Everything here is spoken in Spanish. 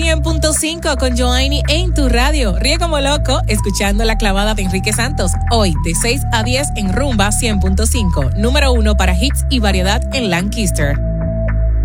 100.5 con Joanny en tu radio. Ríe como loco escuchando la clavada de Enrique Santos. Hoy de 6 a 10 en Rumba 100.5. Número 1 para hits y variedad en Lancaster.